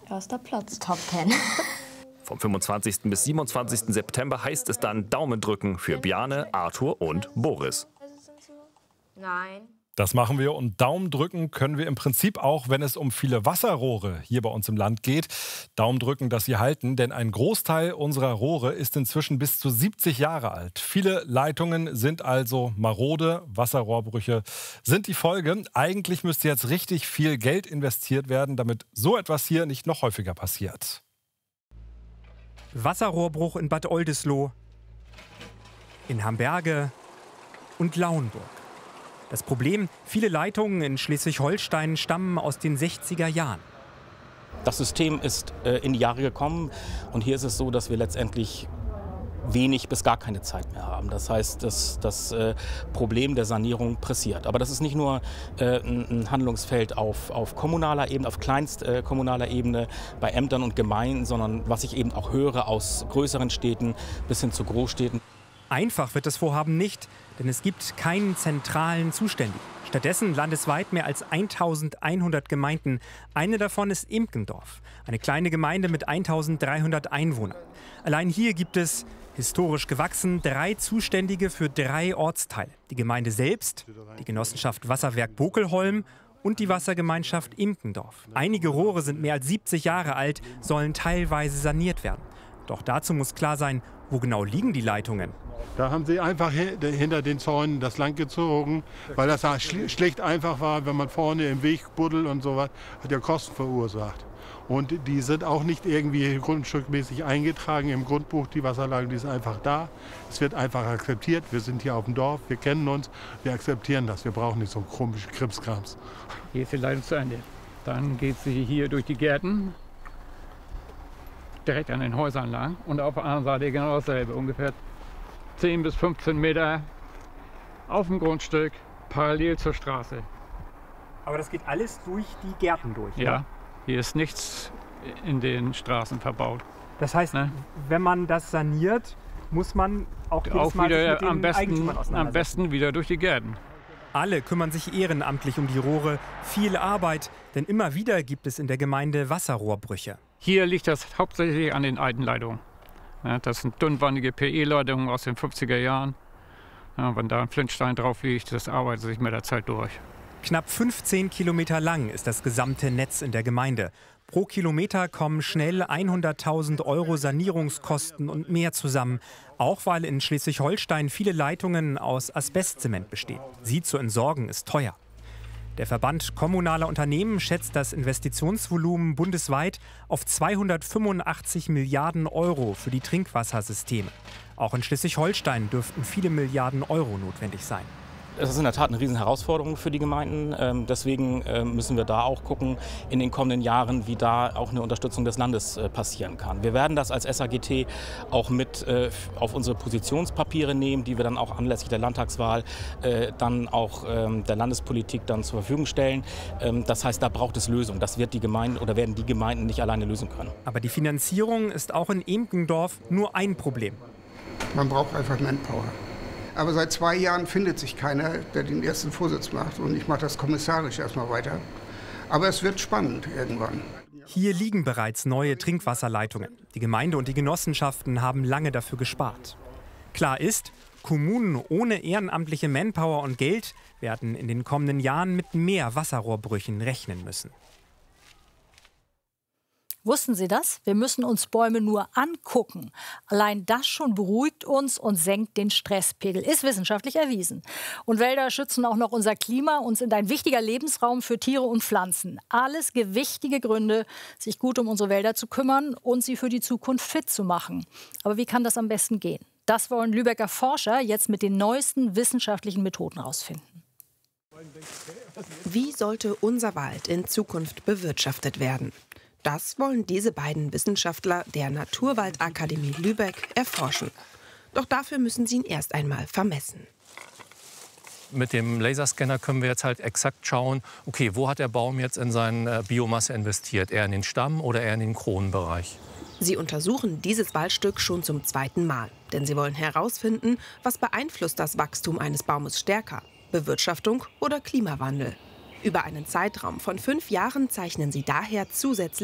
Erster Platz. Top 10. Vom 25. bis 27. September heißt es dann Daumen drücken für Bjarne, Arthur und Boris. Nein. Das machen wir und Daumen drücken können wir im Prinzip auch, wenn es um viele Wasserrohre hier bei uns im Land geht. Daumen drücken, dass sie halten, denn ein Großteil unserer Rohre ist inzwischen bis zu 70 Jahre alt. Viele Leitungen sind also marode, Wasserrohrbrüche sind die Folge. Eigentlich müsste jetzt richtig viel Geld investiert werden, damit so etwas hier nicht noch häufiger passiert. Wasserrohrbruch in Bad Oldesloe, in Hamberge und Lauenburg. Das Problem, viele Leitungen in Schleswig-Holstein stammen aus den 60er Jahren. Das System ist in die Jahre gekommen und hier ist es so, dass wir letztendlich wenig bis gar keine Zeit mehr haben. Das heißt, das Problem der Sanierung pressiert. Aber das ist nicht nur ein Handlungsfeld auf kommunaler Ebene, auf kleinstkommunaler Ebene, bei Ämtern und Gemeinden, sondern was ich eben auch höre aus größeren Städten bis hin zu Großstädten. Einfach wird das Vorhaben nicht, denn es gibt keinen zentralen Zuständigen. Stattdessen landesweit mehr als 1100 Gemeinden. Eine davon ist Impkendorf, eine kleine Gemeinde mit 1300 Einwohnern. Allein hier gibt es, historisch gewachsen, 3 Zuständige für 3 Ortsteile. Die Gemeinde selbst, die Genossenschaft Wasserwerk Bokelholm und die Wassergemeinschaft Impkendorf. Einige Rohre sind mehr als 70 Jahre alt, sollen teilweise saniert werden. Doch dazu muss klar sein, wo genau liegen die Leitungen? Da haben sie einfach hinter den Zäunen das lang gezogen, weil das schlecht einfach war, wenn man vorne im Weg buddelt und sowas, hat ja Kosten verursacht. Und die sind auch nicht irgendwie grundstückmäßig eingetragen im Grundbuch, die Wasserlagen, die sind einfach da. Es wird einfach akzeptiert, wir sind hier auf dem Dorf, wir kennen uns, wir akzeptieren das, wir brauchen nicht so komische Krimskrams. Hier ist die Leitung zu Ende. Dann geht sie hier durch die Gärten, direkt an den Häusern lang und auf der anderen Seite genau dasselbe, ungefähr 10 bis 15 Meter auf dem Grundstück, parallel zur Straße. Aber das geht alles durch die Gärten durch? Ja, hier ist nichts in den Straßen verbaut. Das heißt, ne? Wenn man das saniert, muss man auch jedes Mal wieder mit den Eigentümern auseinandersetzen. am besten wieder durch die Gärten. Alle kümmern sich ehrenamtlich um die Rohre. Viel Arbeit, denn immer wieder gibt es in der Gemeinde Wasserrohrbrüche. Hier liegt das hauptsächlich an den alten Leitungen. Ja, das sind dünnwandige PE-Leitungen aus den 50er Jahren. Ja, wenn da ein Flintstein drauf liegt, das arbeitet sich mit der Zeit durch. Knapp 15 Kilometer lang ist das gesamte Netz in der Gemeinde. Pro Kilometer kommen schnell 100.000 € Sanierungskosten und mehr zusammen. Auch weil in Schleswig-Holstein viele Leitungen aus Asbestzement bestehen. Sie zu entsorgen ist teuer. Der Verband kommunaler Unternehmen schätzt das Investitionsvolumen bundesweit auf 285 Milliarden € für die Trinkwassersysteme. Auch in Schleswig-Holstein dürften viele Milliarden Euro notwendig sein. Es ist in der Tat eine Riesenherausforderung für die Gemeinden. Deswegen müssen wir da auch gucken in den kommenden Jahren, wie da auch eine Unterstützung des Landes passieren kann. Wir werden das als SAGT auch mit auf unsere Positionspapiere nehmen, die wir dann auch anlässlich der Landtagswahl dann auch der Landespolitik dann zur Verfügung stellen. Das heißt, da braucht es Lösungen. Das wird die Gemeinden oder werden die Gemeinden nicht alleine lösen können. Aber die Finanzierung ist auch in Impkendorf nur ein Problem. Man braucht einfach Manpower. Aber seit 2 Jahren findet sich keiner, der den ersten Vorsitz macht. Und ich mache das kommissarisch erstmal weiter. Aber es wird spannend irgendwann. Hier liegen bereits neue Trinkwasserleitungen. Die Gemeinde und die Genossenschaften haben lange dafür gespart. Klar ist, Kommunen ohne ehrenamtliche Manpower und Geld werden in den kommenden Jahren mit mehr Wasserrohrbrüchen rechnen müssen. Wussten Sie das? Wir müssen uns Bäume nur angucken. Allein das schon beruhigt uns und senkt den Stresspegel. Ist wissenschaftlich erwiesen. Und Wälder schützen auch noch unser Klima und sind ein wichtiger Lebensraum für Tiere und Pflanzen. Alles gewichtige Gründe, sich gut um unsere Wälder zu kümmern und sie für die Zukunft fit zu machen. Aber wie kann das am besten gehen? Das wollen Lübecker Forscher jetzt mit den neuesten wissenschaftlichen Methoden herausfinden. Wie sollte unser Wald in Zukunft bewirtschaftet werden? Das wollen diese beiden Wissenschaftler der Naturwaldakademie Lübeck erforschen. Doch dafür müssen sie ihn erst einmal vermessen. Mit dem Laserscanner können wir jetzt halt exakt schauen, okay, wo hat der Baum jetzt in seine Biomasse investiert? Eher in den Stamm oder eher in den Kronenbereich? Sie untersuchen dieses Waldstück schon zum 2. Mal. Denn sie wollen herausfinden, was beeinflusst das Wachstum eines Baumes stärker? Bewirtschaftung oder Klimawandel? Über einen Zeitraum von 5 Jahren zeichnen sie daher zusätzlich